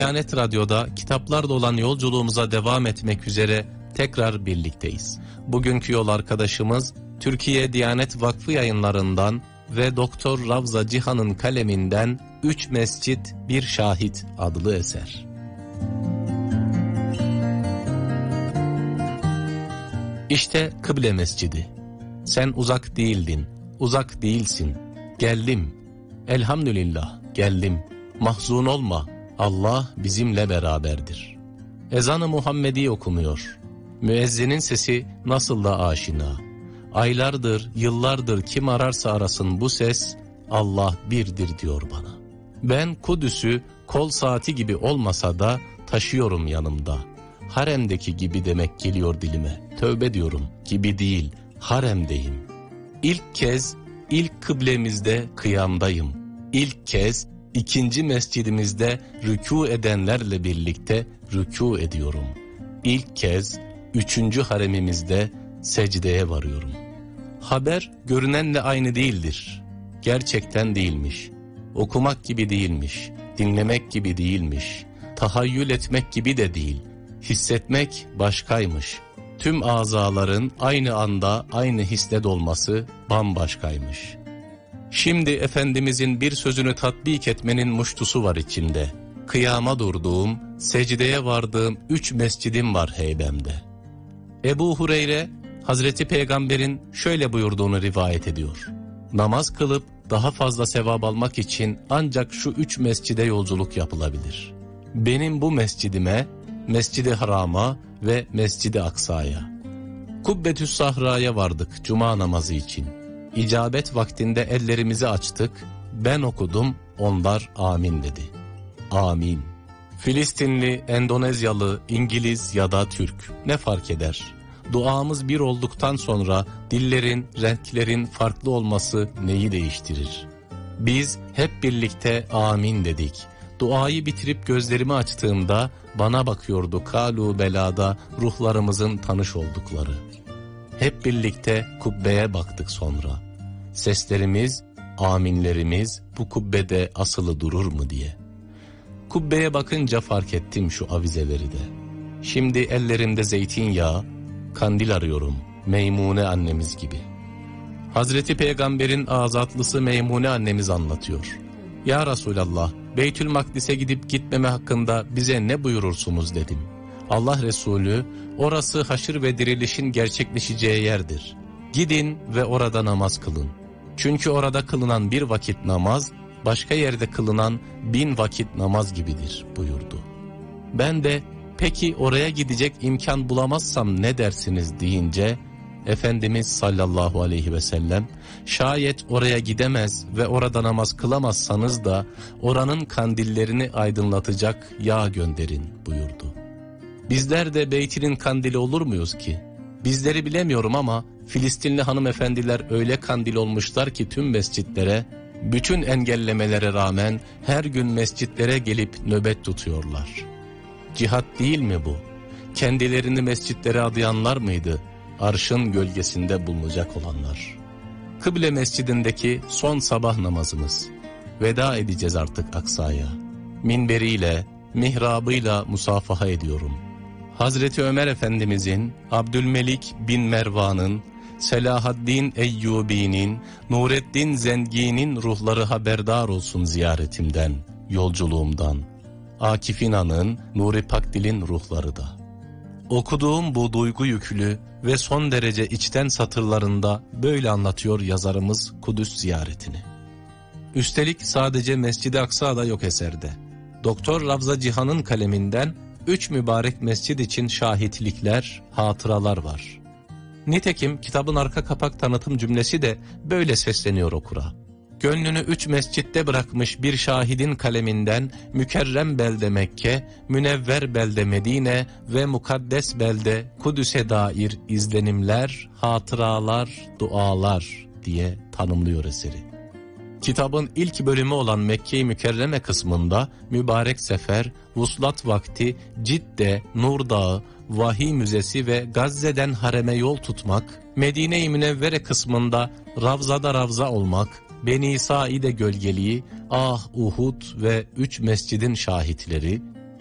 Diyanet Radyo'da kitaplarla olan yolculuğumuza devam etmek üzere tekrar birlikteyiz. Bugünkü yol arkadaşımız Türkiye Diyanet Vakfı Yayınlarından ve Doktor Ravza Cihan'ın kaleminden 3 Mescit Bir Şahit adlı eser. İşte Kıble Mescidi. Sen uzak değildin, uzak değilsin. Geldim. Elhamdülillah, geldim. Mahzun olma, Allah bizimle beraberdir. Ezan-ı Muhammedi okunuyor. Müezzinin sesi nasıl da aşina. Aylardır, yıllardır kim ararsa arasın bu ses, Allah birdir diyor bana. Ben Kudüs'ü kol saati gibi olmasa da taşıyorum yanımda. Haremdeki gibi demek geliyor dilime. Tövbe diyorum, gibi değil, haremdeyim. İlk kez, ilk kıblemizde kıyamdayım. İlk kez, ikinci mescidimizde rükû edenlerle birlikte rükû ediyorum. İlk kez, üçüncü haremimizde secdeye varıyorum. Haber görünenle aynı değildir. Gerçekten değilmiş. Okumak gibi değilmiş. Dinlemek gibi değilmiş. Tahayyül etmek gibi de değil. Hissetmek başkaymış. Tüm azaların aynı anda aynı histe dolması bambaşkaymış. Şimdi Efendimizin bir sözünü tatbik etmenin muştusu var içimde. Kıyama durduğum, secdeye vardığım 3 mescidim var heybemde. Ebu Hureyre, Hazreti Peygamber'in şöyle buyurduğunu rivayet ediyor. Namaz kılıp daha fazla sevap almak için ancak şu 3 mescide yolculuk yapılabilir. Benim bu mescidime, Mescid-i Haram'a ve Mescid-i Aksa'ya. Kubbetü's Sahra'ya vardık cuma namazı için. İcabet vaktinde ellerimizi açtık, ben okudum, onlar amin dedi. Amin. Filistinli, Endonezyalı, İngiliz ya da Türk, ne fark eder? Duamız bir olduktan sonra dillerin, renklerin farklı olması neyi değiştirir? Biz hep birlikte amin dedik. Duayı bitirip gözlerimi açtığımda bana bakıyordu kalu belada ruhlarımızın tanış oldukları. Hep birlikte kubbeye baktık sonra. Seslerimiz, aminlerimiz bu kubbede asılı durur mu diye. Kubbeye bakınca fark ettim şu avizeleri de. Şimdi ellerimde zeytinyağı, kandil arıyorum, Meymune annemiz gibi. Hazreti Peygamber'in azatlısı Meymune annemiz anlatıyor. Ya Resulallah, Beytül Makdis'e gidip gitmeme hakkında bize ne buyurursunuz dedim. Allah Resulü, orası haşır ve dirilişin gerçekleşeceği yerdir. Gidin ve orada namaz kılın. Çünkü orada kılınan bir vakit namaz, başka yerde kılınan 1000 vakit namaz gibidir buyurdu. Ben de peki oraya gidecek imkan bulamazsam ne dersiniz deyince, Efendimiz sallallahu aleyhi ve sellem, şayet oraya gidemez ve orada namaz kılamazsanız da oranın kandillerini aydınlatacak yağ gönderin buyurdu. Bizler de Beyt'in kandili olur muyuz ki? Bizleri bilemiyorum ama Filistinli hanımefendiler öyle kandil olmuşlar ki tüm mescitlere, bütün engellemelere rağmen her gün mescitlere gelip nöbet tutuyorlar. Cihat değil mi bu? Kendilerini mescitlere adayanlar mıydı? Arşın gölgesinde bulunacak olanlar. Kıble Mescidindeki son sabah namazımız. Veda edeceğiz artık Aksa'ya. Minberiyle, mihrabıyla musafaha ediyorum. Hazreti Ömer Efendimizin, Abdülmelik bin Mervan'ın, Selahaddin Eyyubi'nin, Nureddin Zengi'nin ruhları haberdar olsun ziyaretimden, yolculuğumdan. Akif İnan'ın, Nuri Pakdil'in ruhları da. Okuduğum bu duygu yüklü ve son derece içten satırlarında böyle anlatıyor yazarımız Kudüs ziyaretini. Üstelik sadece Mescid-i Aksa'da yok eserde. Doktor Ravza Cihan'ın kaleminden 3 mübarek mescid için şahitlikler, hatıralar var. Nitekim kitabın arka kapak tanıtım cümlesi de böyle sesleniyor okura. Gönlünü 3 mescitte bırakmış bir şahidin kaleminden mükerrem belde Mekke, münevver belde Medine ve mukaddes belde Kudüs'e dair izlenimler, hatıralar, dualar diye tanımlıyor eseri. Kitabın ilk bölümü olan Mekke-i Mükerreme kısmında mübarek sefer, vuslat vakti, Cidde, Nur Dağı, Vahiy Müzesi ve Gazze'den hareme yol tutmak, Medine-i Münevvere kısmında Ravza'da Ravza olmak, Beni Saide gölgeliği, Ah Uhud ve 3 mescidin şahitleri,